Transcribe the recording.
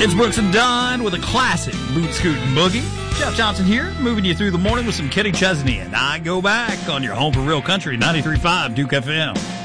It's Brooks and Dunn with a classic boot scooting boogie. Jeff Johnson here, moving you through the morning with some Kenny Chesney, and I go back on your home for real country, 93.5 Duke FM.